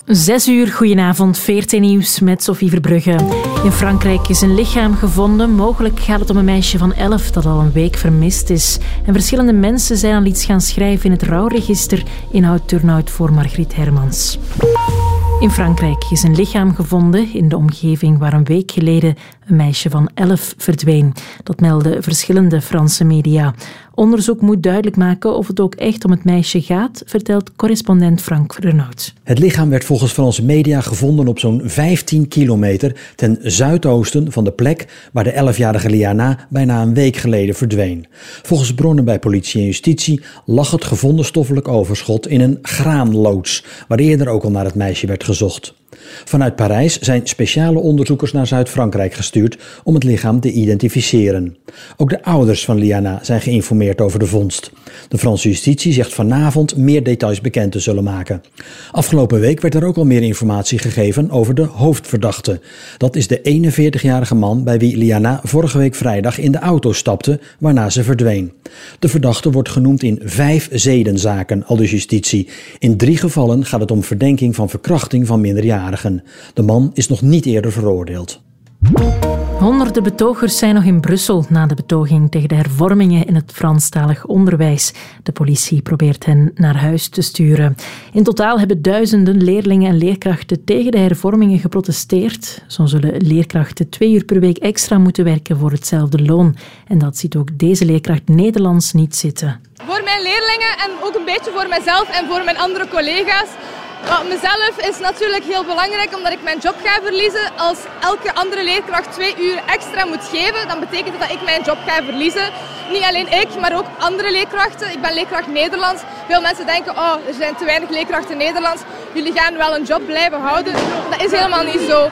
6:00, goedenavond, VRT Nieuws met Sophie Verbrugge. In Frankrijk is een lichaam gevonden. Mogelijk gaat het om een meisje van 11 dat al een week vermist is. En verschillende mensen zijn al iets gaan schrijven in het rouwregister Inhoud-Turnhout voor Margriet Hermans. In Frankrijk is een lichaam gevonden in de omgeving waar een week geleden een meisje van 11 verdween. Dat melden verschillende Franse media. Onderzoek moet duidelijk maken of het ook echt om het meisje gaat, vertelt correspondent Frank Renaud. Het lichaam werd volgens Franse media gevonden op zo'n 15 kilometer ten zuidoosten van de plek waar de 11-jarige Liana bijna een week geleden verdween. Volgens bronnen bij politie en justitie lag het gevonden stoffelijk overschot in een graanloods, waar eerder ook al naar het meisje werd gezocht. Vanuit Parijs zijn speciale onderzoekers naar Zuid-Frankrijk gestuurd om het lichaam te identificeren. Ook de ouders van Liana zijn geïnformeerd over de vondst. De Franse justitie zegt vanavond meer details bekend te zullen maken. Afgelopen week werd er ook al meer informatie gegeven over de hoofdverdachte. Dat is de 41-jarige man bij wie Liana vorige week vrijdag in de auto stapte, waarna ze verdween. De verdachte wordt genoemd in 5 zedenzaken, aldus justitie. In 3 gevallen gaat het om verdenking van verkrachting van minderjarigen. De man is nog niet eerder veroordeeld. Honderden betogers zijn nog in Brussel na de betoging tegen de hervormingen in het Franstalig onderwijs. De politie probeert hen naar huis te sturen. In totaal hebben duizenden leerlingen en leerkrachten tegen de hervormingen geprotesteerd. Zo zullen leerkrachten 2 uur per week extra moeten werken voor hetzelfde loon. En dat ziet ook deze leerkracht Nederlands niet zitten. Voor mijn leerlingen en ook een beetje voor mezelf en voor mijn andere collega's. Mezelf is natuurlijk heel belangrijk omdat ik mijn job ga verliezen. Als elke andere leerkracht 2 uur extra moet geven, dan betekent dat ik mijn job ga verliezen. Niet alleen ik, maar ook andere leerkrachten. Ik ben leerkracht Nederlands. Veel mensen denken, er zijn te weinig leerkrachten Nederlands. Jullie gaan wel een job blijven houden. Dat is helemaal niet zo.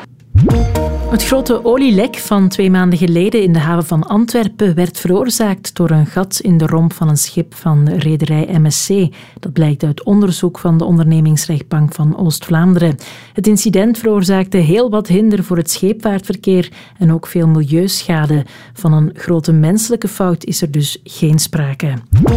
Het grote olielek van 2 maanden geleden in de haven van Antwerpen werd veroorzaakt door een gat in de romp van een schip van de rederij MSC. Dat blijkt uit onderzoek van de ondernemingsrechtbank van Oost-Vlaanderen. Het incident veroorzaakte heel wat hinder voor het scheepvaartverkeer en ook veel milieuschade. Van een grote menselijke fout is er dus geen sprake.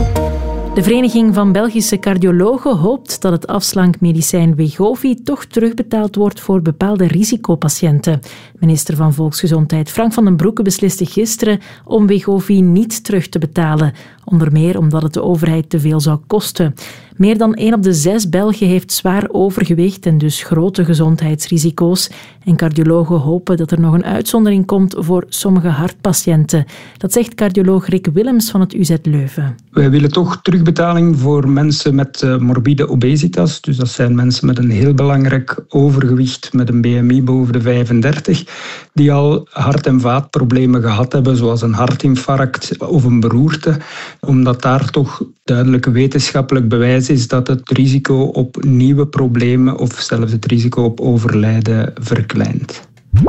De Vereniging van Belgische Cardiologen hoopt dat het afslankmedicijn Wegovy toch terugbetaald wordt voor bepaalde risicopatiënten. Minister van Volksgezondheid Frank van den Broeke besliste gisteren om Wegovy niet terug te betalen. Onder meer omdat het de overheid te veel zou kosten. Meer dan 1 op de 6 Belgen heeft zwaar overgewicht en dus grote gezondheidsrisico's. En cardiologen hopen dat er nog een uitzondering komt voor sommige hartpatiënten. Dat zegt cardioloog Rick Willems van het UZ Leuven. Wij willen toch terugbetaling voor mensen met morbide obesitas. Dus dat zijn mensen met een heel belangrijk overgewicht, met een BMI boven de 35, die al hart- en vaatproblemen gehad hebben, zoals een hartinfarct of een beroerte. Omdat daar toch duidelijk wetenschappelijk bewijs is dat het risico op nieuwe problemen of zelfs het risico op overlijden verkleint.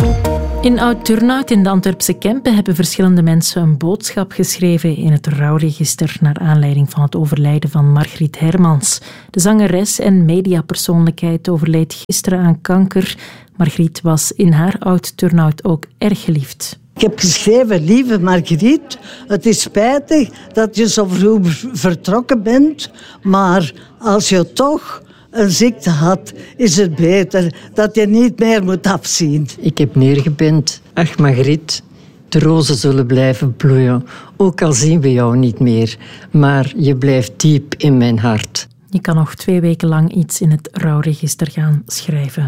In Oud-Turnhout in de Antwerpse Kempen hebben verschillende mensen een boodschap geschreven in het rouwregister naar aanleiding van het overlijden van Margriet Hermans. De zangeres en mediapersoonlijkheid overleed gisteren aan kanker. Margriet was in haar Oud-Turnhout ook erg geliefd. Ik heb geschreven, lieve Margriet, het is spijtig dat je zo vroeg vertrokken bent, maar als je toch een ziekte had, is het beter dat je niet meer moet afzien. Ik heb neergepend. Ach Margriet, de rozen zullen blijven bloeien, ook al zien we jou niet meer, maar je blijft diep in mijn hart. Je kan nog 2 weken lang iets in het rouwregister gaan schrijven.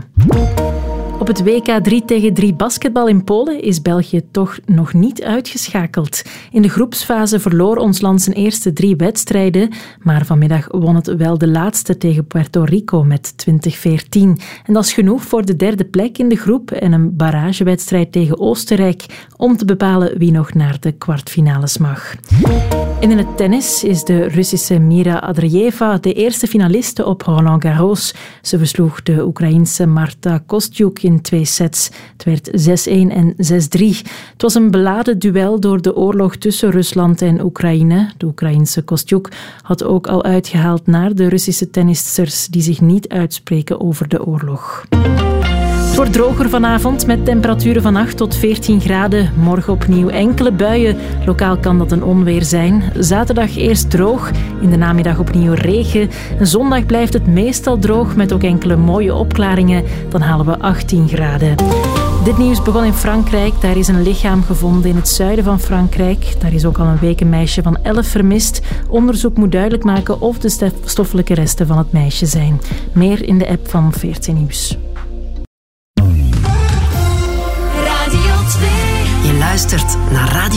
Op het WK 3-tegen-3 basketbal in Polen is België toch nog niet uitgeschakeld. In de groepsfase verloor ons land zijn eerste 3 wedstrijden, maar vanmiddag won het wel de laatste tegen Puerto Rico met 20-14. En dat is genoeg voor de 3e plek in de groep en een barragewedstrijd tegen Oostenrijk om te bepalen wie nog naar de kwartfinales mag. En in het tennis is de Russische Mira Andreeva de eerste finaliste op Roland Garros. Ze versloeg de Oekraïense Marta Kostyuk in 2 sets. Het werd 6-1 en 6-3. Het was een beladen duel door de oorlog tussen Rusland en Oekraïne. De Oekraïense Kostyuk had ook al uitgehaald naar de Russische tennisters die zich niet uitspreken over de oorlog. Het wordt droger vanavond met temperaturen van 8 tot 14 graden. Morgen opnieuw enkele buien. Lokaal kan dat een onweer zijn. Zaterdag eerst droog. In de namiddag opnieuw regen. En zondag blijft het meestal droog met ook enkele mooie opklaringen. Dan halen we 18 graden. Dit nieuws begon in Frankrijk. Daar is een lichaam gevonden in het zuiden van Frankrijk. Daar is ook al een week een meisje van 11 vermist. Onderzoek moet duidelijk maken of de stoffelijke resten van het meisje zijn. Meer in de app van 14 Nieuws. Je luistert naar Radio